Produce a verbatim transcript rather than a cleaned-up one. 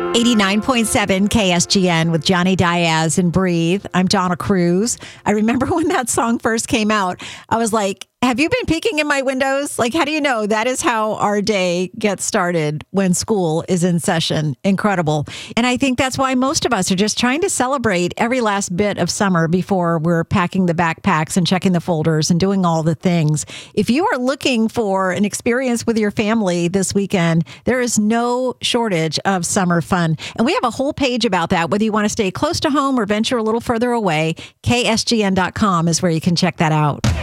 eighty-nine point seven K S G N with Johnny Diaz and Breathe. I'm Donna Cruz. I remember when that song first came out, I was like, have you been peeking in my windows? Like, how do you know? That is how our day gets started when school is in session. Incredible. And I think that's why most of us are just trying to celebrate every last bit of summer before we're packing the backpacks and checking the folders and doing all the things. If you are looking for an experience with your family this weekend, there is no shortage of summer fun. And we have a whole page about that, whether you want to stay close to home or venture a little further away. K S G N dot com is where you can check that out.